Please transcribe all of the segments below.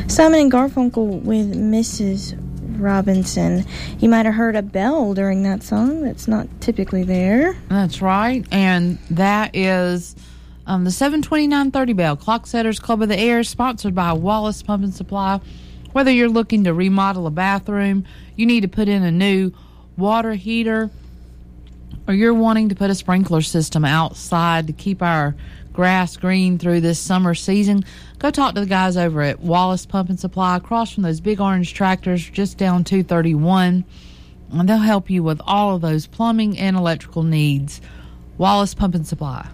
Simon and Garfunkel with Mrs. Robinson. You might have heard a bell during that song. That's not typically there. That's right. And that is the 72930 bell. Clock Setters Club of the Air, sponsored by Wallace Pump and Supply. Whether you're looking to remodel a bathroom, you need to put in a new water heater, or you're wanting to put a sprinkler system outside to keep our grass green through this summer season, go talk to the guys over at Wallace Pump and Supply, across from those big orange tractors just down 231, and they'll help you with all of those plumbing and electrical needs. Wallace Pump and Supply.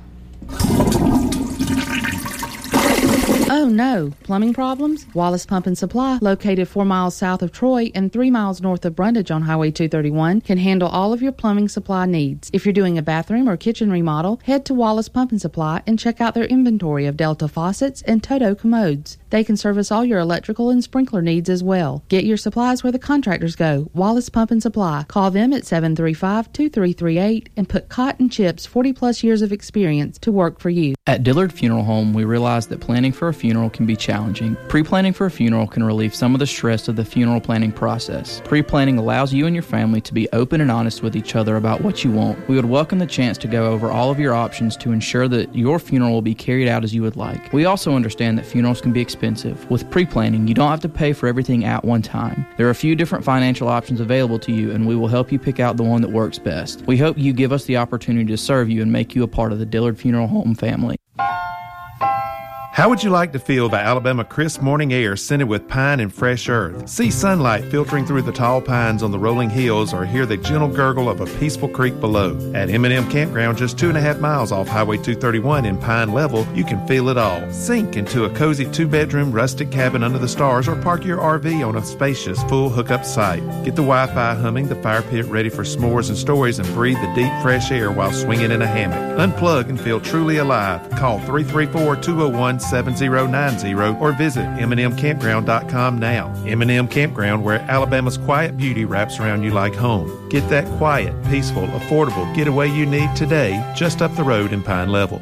Oh no, plumbing problems? Wallace Pump and Supply, located 4 miles south of Troy and 3 miles north of Brundage on Highway 231, can handle all of your plumbing supply needs. If you're doing a bathroom or kitchen remodel, head to Wallace Pump and Supply and check out their inventory of Delta faucets and Toto commodes. They can service all your electrical and sprinkler needs as well. Get your supplies where the contractors go. Wallace Pump and Supply. Call them at 735-2338 and put Cotton Chip's 40-plus years of experience to work for you. At Dillard Funeral Home, we realize that planning for a funeral can be challenging. Pre-planning for a funeral can relieve some of the stress of the funeral planning process. Pre-planning allows you and your family to be open and honest with each other about what you want. We would welcome the chance to go over all of your options to ensure that your funeral will be carried out as you would like. We also understand that funerals can be expensive. With pre-planning, you don't have to pay for everything at one time. There are a few different financial options available to you, and we will help you pick out the one that works best. We hope you give us the opportunity to serve you and make you a part of the Dillard Funeral Home family. How would you like to feel the Alabama crisp morning air scented with pine and fresh earth? See sunlight filtering through the tall pines on the rolling hills, or hear the gentle gurgle of a peaceful creek below. At M&M Campground, just 2.5 miles off Highway 231 in Pine Level, you can feel it all. Sink into a cozy 2-bedroom rustic cabin under the stars, or park your RV on a spacious full hookup site. Get the Wi-Fi humming, the fire pit ready for s'mores and stories, and breathe the deep fresh air while swinging in a hammock. Unplug and feel truly alive. Call 334-201-7090 or visit MNMCampground.com now. M&M Campground, where Alabama's quiet beauty wraps around you like home. Get that quiet, peaceful, affordable getaway you need today, just up the road in Pine Level.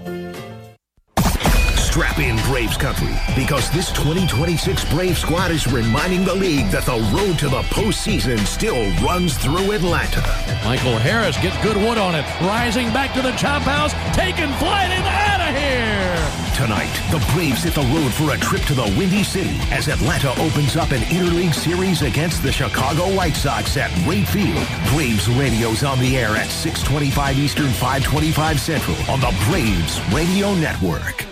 Strap in, Braves country, because this 2026 Brave squad is reminding the league that the road to the postseason still runs through Atlanta. Michael Harris gets good wood on it, rising back to the chop house, taking flight and out of here. Tonight, the Braves hit the road for a trip to the Windy City as Atlanta opens up an interleague series against the Chicago White Sox at Wright Field. Braves radio's on the air at 6:25 Eastern, 5:25 Central on the Braves Radio Network.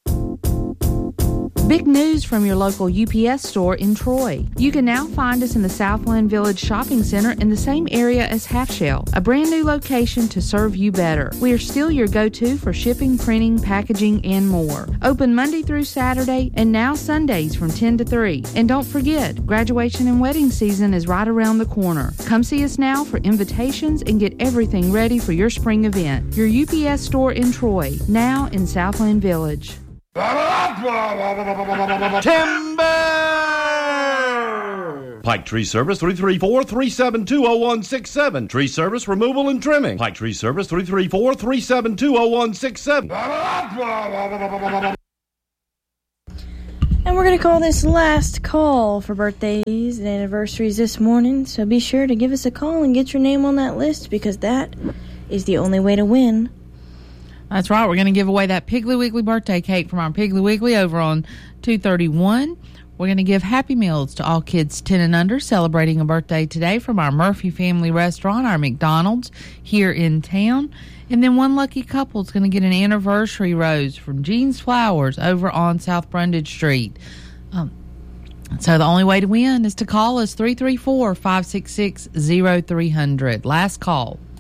Big news from your local UPS store in Troy. You can now find us in the Southland Village Shopping Center in the same area as Half Shell, a brand new location to serve you better. We are still your go-to for shipping, printing, packaging, and more. Open Monday through Saturday and now Sundays from 10 to 3. And don't forget, graduation and wedding season is right around the corner. Come see us now for invitations and get everything ready for your spring event. Your UPS store in Troy, now in Southland Village. Timber! Pike Tree Service, 334-372-0167. Tree Service, removal and trimming. Pike Tree Service, 334-372-0167. And we're going to call this last call for birthdays and anniversaries this morning, so be sure to give us a call and get your name on that list, because that is the only way to win. That's right. We're going to give away that Piggly Wiggly birthday cake from our Piggly Wiggly over on 231. We're going to give Happy Meals to all kids 10 and under celebrating a birthday today from our Murphy Family Restaurant, our McDonald's here in town. And then one lucky couple is going to get an anniversary rose from Jean's Flowers over on South Brundage Street. So the only way to win is to call us 334-566-0300. Last call.